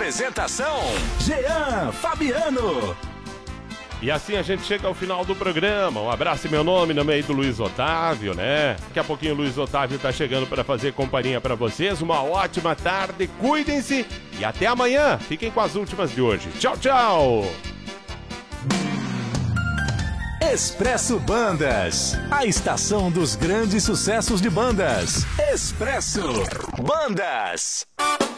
Apresentação: Jean Fabiano. E assim a gente chega ao final do programa. Um abraço em meu nome, no meio do Luiz Otávio, né? Daqui a pouquinho o Luiz Otávio tá chegando para fazer companhia para vocês. Uma ótima tarde, cuidem-se e até amanhã. Fiquem com as últimas de hoje. Tchau, tchau! Expresso Bandas, a estação dos grandes sucessos de bandas. Expresso Bandas.